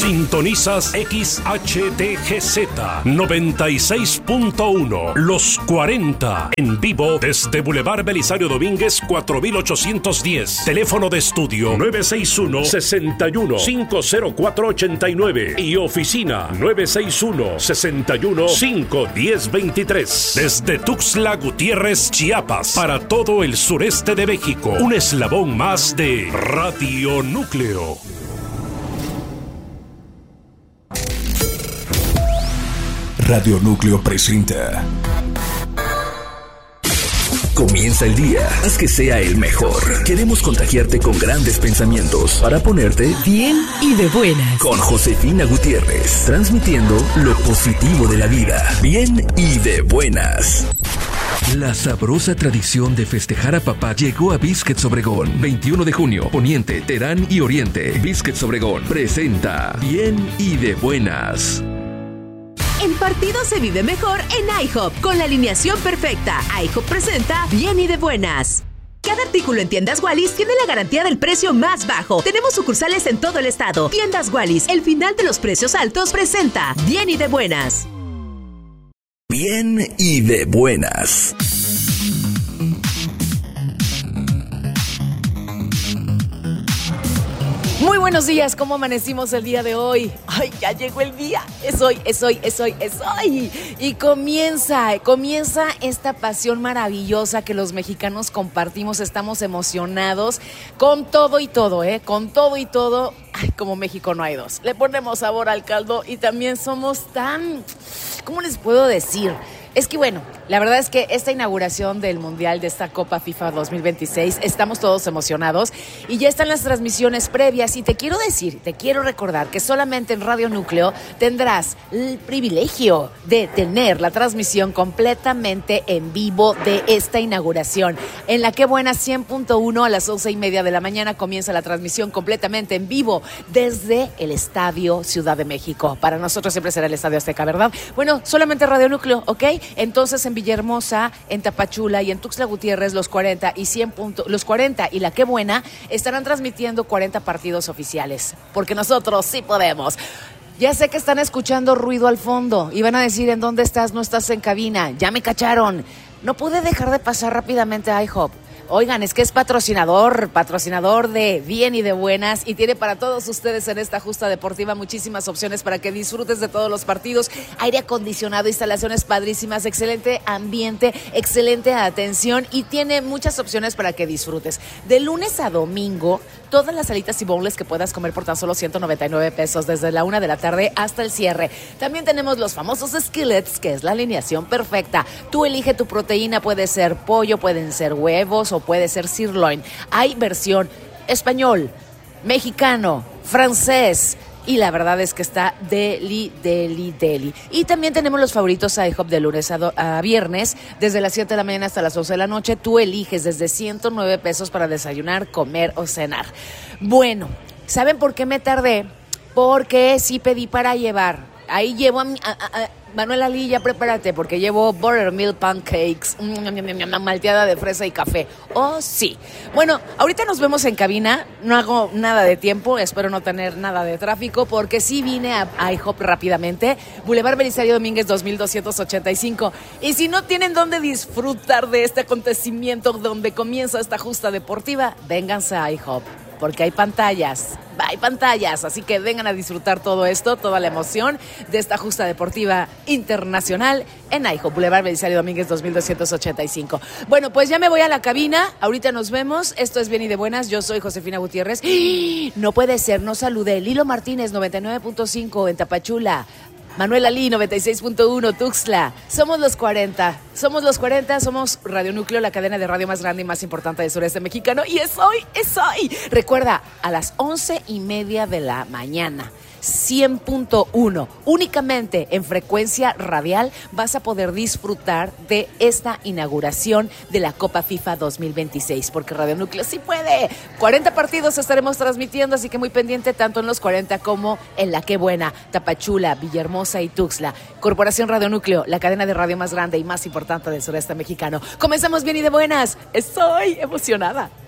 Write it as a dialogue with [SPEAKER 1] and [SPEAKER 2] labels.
[SPEAKER 1] Sintonizas XHTGZ 96.1 Los 40 en vivo desde Boulevard Belisario Domínguez 4810. Teléfono de estudio 961-61-50489 y oficina 961-61-51023. Desde Tuxtla Gutiérrez, Chiapas, para todo el sureste de México. Un eslabón más de Radio Núcleo.
[SPEAKER 2] Radio Núcleo presenta. Comienza el día, haz que sea el mejor. Queremos contagiarte con grandes pensamientos para ponerte
[SPEAKER 3] bien y de buenas.
[SPEAKER 2] Con Josefina Gutiérrez, transmitiendo lo positivo de la vida. Bien y de buenas. La sabrosa tradición de festejar a papá llegó a Biscuits Obregón. 21 de junio, Poniente, Terán y Oriente. Biscuits Obregón presenta Bien y de buenas.
[SPEAKER 3] El partido se vive mejor en IHOP, con la alineación perfecta. IHOP presenta Bien y de buenas. Cada artículo en Tiendas Wallis tiene la garantía del precio más bajo. Tenemos sucursales en todo el estado. Tiendas Wallis, el final de los precios altos, presenta Bien y de buenas.
[SPEAKER 2] Bien y de buenas.
[SPEAKER 4] Muy buenos días, ¿cómo amanecimos el día de hoy? ¡Ay, ya llegó el día! Es hoy. Y comienza esta pasión maravillosa que los mexicanos compartimos. Estamos emocionados con todo y todo, con todo y todo. Ay, como México no hay dos. Le ponemos sabor al caldo y también somos tan... ¿Cómo les puedo decir? Es que bueno, la verdad es que esta inauguración del Mundial de esta Copa FIFA 2026, estamos todos emocionados y ya están las transmisiones previas y te quiero recordar que solamente en Radio Núcleo tendrás el privilegio de tener la transmisión completamente en vivo de esta inauguración. En la Que Buena 100.1 a las 11:30 de la mañana comienza la transmisión completamente en vivo desde el Estadio Ciudad de México. Para nosotros siempre será el Estadio Azteca, ¿verdad? Bueno, solamente Radio Núcleo, ¿ok? Entonces en Villahermosa, en Tapachula y en Tuxtla Gutiérrez los 40 y la Que Buena estarán transmitiendo 40 partidos oficiales, porque nosotros sí podemos. Ya sé que están escuchando ruido al fondo y van a decir, ¿en dónde estás? No estás en cabina, ya me cacharon. No pude dejar de pasar rápidamente a IHOP. Oigan, es que es patrocinador de Bien y de Buenas y tiene para todos ustedes en esta justa deportiva muchísimas opciones para que disfrutes de todos los partidos. Aire acondicionado, instalaciones padrísimas, excelente ambiente, excelente atención y tiene muchas opciones para que disfrutes. De lunes a domingo, todas las salitas y bowls que puedas comer por tan solo 199 pesos desde la 1 de la tarde hasta el cierre. También tenemos los famosos skillets, que es la alineación perfecta. Tú elige tu proteína, puede ser pollo, pueden ser huevos o puede ser sirloin. Hay versión español, mexicano, francés y la verdad es que está deli. Y también tenemos los favoritos IHOP de lunes a viernes, desde las 7 de la mañana hasta las 11 de la noche. Tú eliges desde 109 pesos para desayunar, comer o cenar. Bueno, ¿saben por qué me tardé? Porque sí pedí para llevar. Ahí llevo a Manuela Lilla, prepárate, porque llevo buttermilk pancakes, malteada de fresa y café. Oh, sí. Bueno, ahorita nos vemos en cabina. No hago nada de tiempo, espero no tener nada de tráfico, porque sí vine a IHOP rápidamente. Boulevard Belisario Domínguez 2285. Y si no tienen dónde disfrutar de este acontecimiento donde comienza esta justa deportiva, vénganse a IHOP, porque hay pantallas, así que vengan a disfrutar todo esto, toda la emoción de esta justa deportiva internacional en IHOP, Boulevard Belisario Domínguez 2285. Bueno, pues ya me voy a la cabina, ahorita nos vemos, esto es Bien y de Buenas, yo soy Josefina Gutiérrez. No puede ser, no saludé. Lilo Martínez, 99.5 en Tapachula. Manuela Lee, 96.1, Tuxtla. Somos los 40, somos Radio Núcleo, la cadena de radio más grande y más importante del sureste mexicano. Y es hoy. Recuerda, a las 11:30 de la mañana. 100.1, únicamente en frecuencia radial vas a poder disfrutar de esta inauguración de la Copa FIFA 2026, porque Radio Núcleo sí puede. 40 partidos estaremos transmitiendo, así que muy pendiente tanto en los 40 como en la Que Buena, Tapachula, Villahermosa y Tuxtla. Corporación Radio Núcleo, la cadena de radio más grande y más importante del sureste mexicano. Comenzamos Bien y de Buenas. Estoy emocionada.